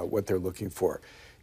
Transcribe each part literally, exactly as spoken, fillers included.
uh, what they're looking for.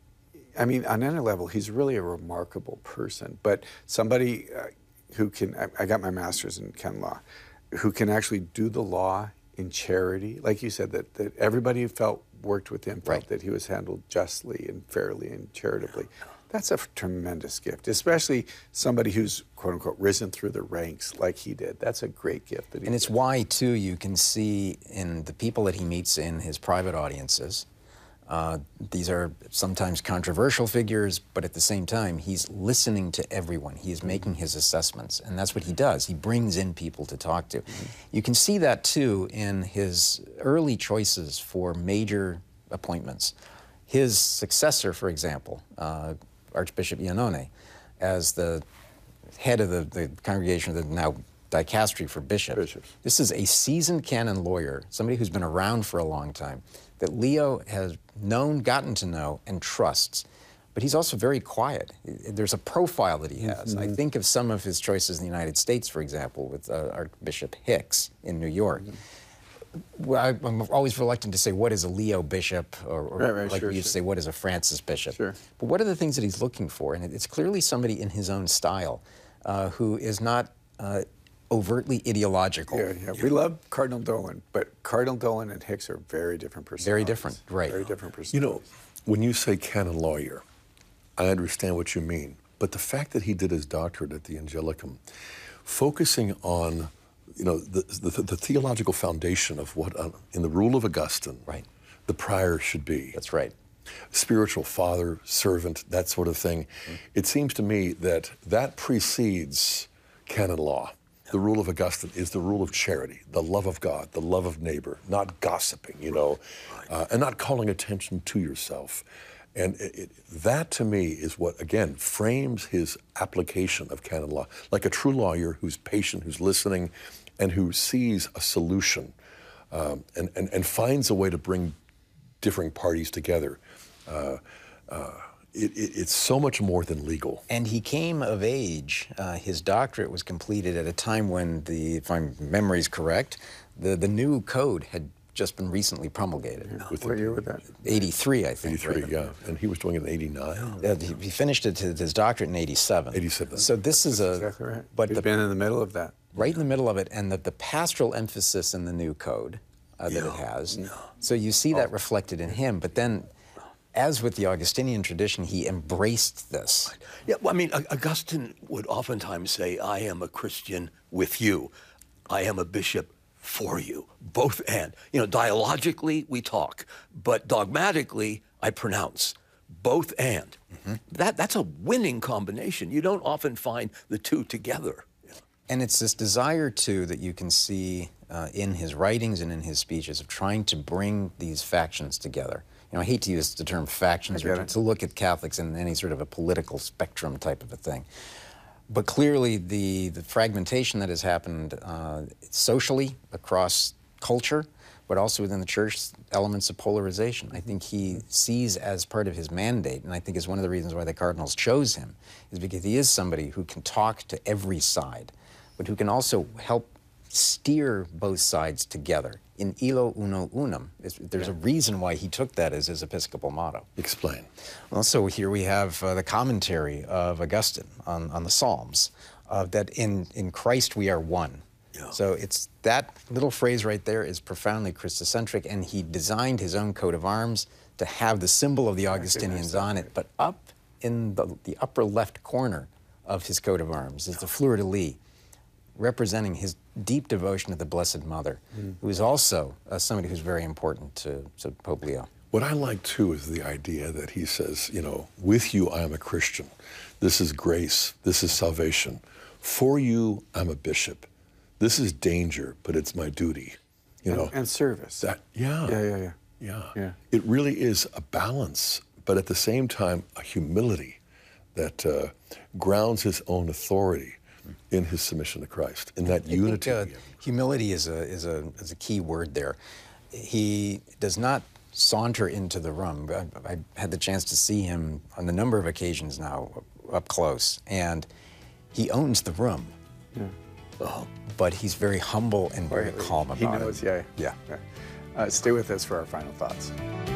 I mean, on any level, he's really a remarkable person, but somebody uh, who can, I, I got my master's in canon law, who can actually do the law in charity. Like you said, that, that everybody who felt, worked with him felt right. that he was handled justly and fairly and charitably. That's a tremendous gift, especially somebody who's, quote unquote, risen through the ranks like he did. That's a great gift. That he and it's did. why, too, you can see in the people that he meets in his private audiences, uh, these are sometimes controversial figures, but at the same time, he's listening to everyone. He is making his assessments, and that's what he does. He brings in people to talk to. Mm-hmm. You can see that, too, in his early choices for major appointments. His successor, for example, uh, Archbishop Iannone, as the head of the, the congregation of the now dicastery for bishops. bishops. This is a seasoned canon lawyer, somebody who's been around for a long time, that Leo has known, gotten to know, and trusts. But he's also very quiet. There's a profile that he has. Mm-hmm. I think of some of his choices in the United States, for example, with uh, Archbishop Hicks in New York. Mm-hmm. Well, I, I'm always reluctant to say, what is a Leo bishop? Or, or right, right, like sure, we used sure. to say, what is a Francis bishop? Sure. But what are the things that he's looking for? And it's clearly somebody in his own style uh, who is not uh, overtly ideological. Yeah, yeah. We love Cardinal Dolan, but Cardinal Dolan and Hicks are very different personalities. Very different, right. Very different personalities. You know, when you say canon lawyer, I understand what you mean. But the fact that he did his doctorate at the Angelicum, focusing on you know, the, the, the theological foundation of what, uh, in the rule of Augustine, right. the prior should be. That's right. Spiritual father, servant, that sort of thing. Mm-hmm. It seems to me that that precedes canon law. The rule of Augustine is the rule of charity, the love of God, the love of neighbor, not gossiping, you know, uh, and not calling attention to yourself. And it, it, that, to me, is what, again, frames his application of canon law. Like a true lawyer who's patient, who's listening, and who sees a solution um, and, and, and finds a way to bring differing parties together. Uh, uh, it, it, it's so much more than legal. And he came of age. Uh, his doctorate was completed at a time when, the, if my memory's correct, the, the new code had just been recently promulgated. Yeah. What year was that? eighty-three, I think. eighty-three, right? yeah. And he was doing it in eighty-nine. Yeah, he, he finished it, his doctorate in eighty-seven. eighty-seven. So this is a... Exactly right. But He's the, been in the middle of that. Right in the middle of it, and the, the pastoral emphasis in the new code uh, that Yeah. it has. Yeah. So you see that Oh. reflected in him, but then, as with the Augustinian tradition, he embraced this. Yeah, well, I mean, Augustine would oftentimes say, I am a Christian with you. I am a bishop for you, both and. You know, dialogically, we talk, but dogmatically, I pronounce. Both and. Mm-hmm. That, that's a winning combination. You don't often find the two together. And it's this desire, too, that you can see uh, in his writings and in his speeches of trying to bring these factions together. You know, I hate to use the term factions or to, to look at Catholics in any sort of a political spectrum type of a thing. But clearly, the, the fragmentation that has happened uh, socially across culture, but also within the church, elements of polarization. I think he sees as part of his mandate, and I think is one of the reasons why the cardinals chose him, is because he is somebody who can talk to every side, but who can also help steer both sides together. In illo uno unum, there's a reason why he took that as his episcopal motto. Explain. Well, so here we have uh, the commentary of Augustine on, on the Psalms, uh, that in, in Christ we are one. Yeah. So it's that little phrase right there is profoundly Christocentric, and he designed his own coat of arms to have the symbol of the Augustinians on it, but up in the, the upper left corner of his coat of arms is the fleur-de-lis, representing his deep devotion to the Blessed Mother, mm. who is also uh, somebody who's very important to, to Pope Leo. What I like, too, is the idea that he says, you know, with you I am a Christian. This is grace. This is salvation. For you, I'm a bishop. This is danger, but it's my duty. You and, know, and service. That, yeah. Yeah, yeah, yeah. Yeah. Yeah. It really is a balance, but at the same time, a humility that uh, grounds his own authority in his submission to Christ, in that I unity. Think, uh, humility is a, is, a, is a key word there. He does not saunter into the room. I, I had the chance to see him on a number of occasions now, up close, and he owns the room. Yeah. Uh, but he's very humble and very calm about he knows, it. Yeah. Yeah. yeah. Uh, stay with us for our final thoughts.